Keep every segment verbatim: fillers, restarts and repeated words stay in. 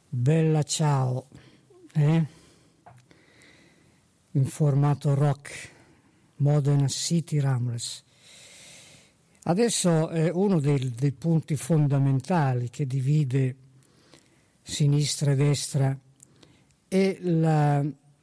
Bella ciao, eh? In formato rock, Modena City Ramblers. Adesso è uno dei, dei punti fondamentali che divide sinistra e destra è la,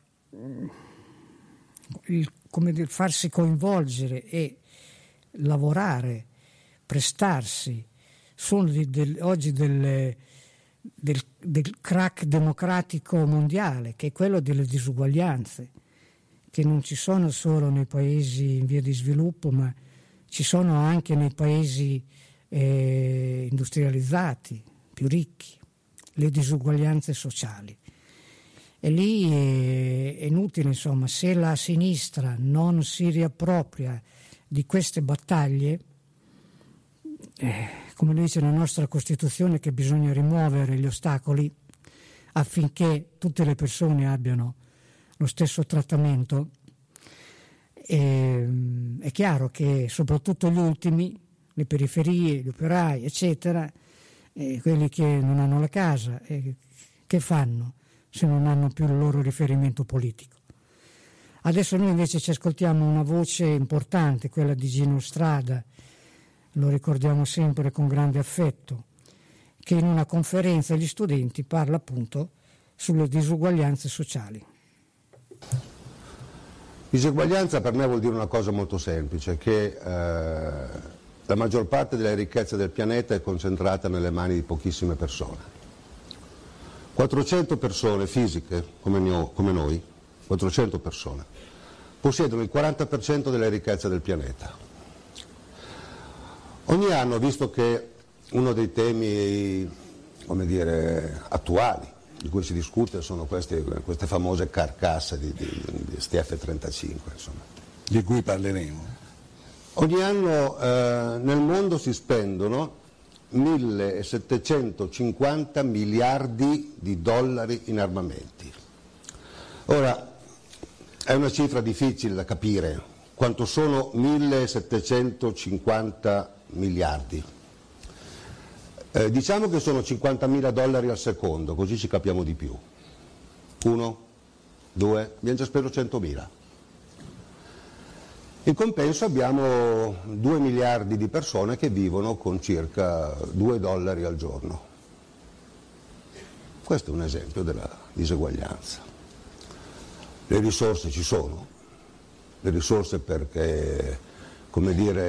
il come dire, farsi coinvolgere e lavorare, prestarsi. Sono di, del, oggi delle, del, del crack democratico mondiale, che è quello delle disuguaglianze, che non ci sono solo nei paesi in via di sviluppo, ma ci sono anche nei paesi eh, industrializzati, più ricchi, le disuguaglianze sociali. E lì è, è inutile, insomma, se la sinistra non si riappropria di queste battaglie, eh, come dice la nostra Costituzione, che bisogna rimuovere gli ostacoli affinché tutte le persone abbiano lo stesso trattamento. E, è chiaro che soprattutto gli ultimi, le periferie, gli operai, eccetera, eh, quelli che non hanno la casa, eh, che fanno se non hanno più il loro riferimento politico? Adesso noi invece ci ascoltiamo una voce importante, quella di Gino Strada, lo ricordiamo sempre con grande affetto, che in una conferenza agli studenti parla appunto sulle disuguaglianze sociali. Diseguaglianza per me vuol dire una cosa molto semplice, che eh, la maggior parte delle ricchezze del pianeta è concentrata nelle mani di pochissime persone. quattrocento persone fisiche, come, ne- come noi, quattrocento persone, possiedono il quaranta per cento delle ricchezze del pianeta. Ogni anno, visto che uno dei temi, come dire, attuali di cui si discute sono queste, queste famose carcasse di, di, di sti effe trentacinque, insomma, di cui parleremo. Ogni anno eh, nel mondo si spendono millesettecentocinquanta miliardi di dollari in armamenti. Ora, è una cifra difficile da capire, quanto sono millesettecentocinquanta miliardi. Eh, diciamo che sono cinquantamila dollari al secondo, così ci capiamo di più. Uno, due, abbiamo già speso centomila. In compenso abbiamo due miliardi di persone che vivono con circa due dollari al giorno. Questo è un esempio della diseguaglianza. Le risorse ci sono, le risorse perché, come dire,